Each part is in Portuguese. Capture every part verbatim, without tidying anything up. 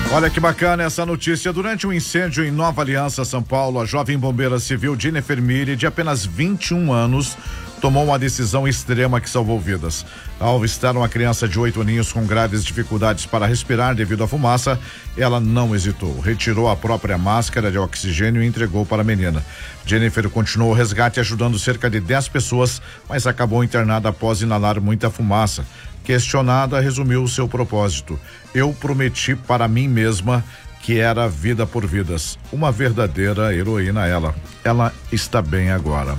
Olha que bacana essa notícia. Durante um incêndio em Nova Aliança, São Paulo, a jovem bombeira civil Jennifer Miri, de apenas vinte e um anos, tomou uma decisão extrema que salvou vidas. Ao avistar uma criança de oito aninhos com graves dificuldades para respirar devido à fumaça, ela não hesitou. Retirou a própria máscara de oxigênio e entregou para a menina. Jennifer continuou o resgate ajudando cerca de dez pessoas, mas acabou internada após inalar muita fumaça. Questionada, resumiu o seu propósito: eu prometi para mim mesma que era vida por vidas. Uma verdadeira heroína ela. Ela está bem agora.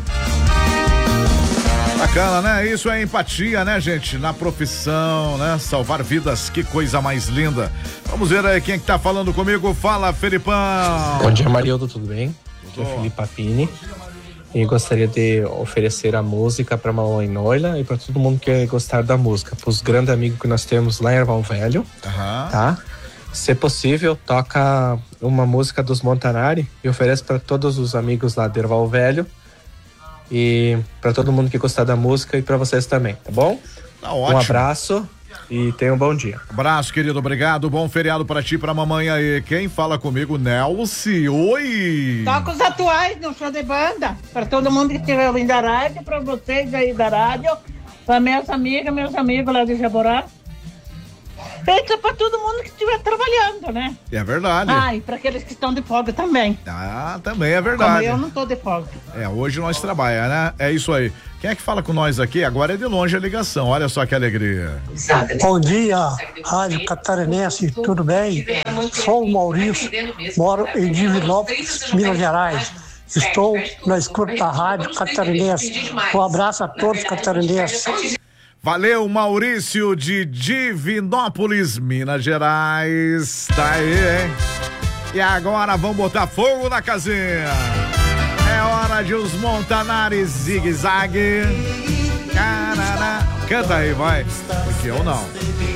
Bacana, né? Isso é empatia, né, gente? Na profissão, né? Salvar vidas, que coisa mais linda. Vamos ver aí quem é que tá falando comigo. Fala, Felipão. Bom dia, Marildo, tudo bem? Aqui é o Felipe Papini. E gostaria de oferecer a música para Mamãe Noila e para todo mundo que gostar da música, para os grandes amigos que nós temos lá em Erval Velho, uhum. Tá? Se possível, toca uma música dos Montanari e oferece para todos os amigos lá de Erval Velho e para todo mundo que gostar da música e para vocês também, tá bom? Tá ótimo. Um abraço e tenha um bom dia. Abraço, querido, obrigado, bom feriado para ti e pra mamãe aí. Quem fala comigo? Nelce, oi! Toca os atuais no show de banda, para todo mundo que estiver ouvindo a rádio, para vocês aí da rádio, para minhas amigas, meus amigos lá de Jaborá. Feita para todo mundo que estiver trabalhando, né? É verdade. Ah, e para aqueles que estão de folga também. Ah, também é verdade. Como eu não tô de folga. É, hoje nós trabalhamos, né? É isso aí. Quem é que fala com nós aqui? Agora é de longe a ligação, olha só que alegria. Bom dia, Rádio Catarinense, tudo bem? Sou o Maurício, moro em Divinópolis, Minas Gerais. Estou na escuta da Rádio Catarinense. Um abraço a todos catarinenses. Valeu, Maurício de Divinópolis, Minas Gerais. Tá aí, hein? E agora vamos botar fogo na casinha. É hora de os Montanari zigue-zague. Canta aí, vai. Porque eu não.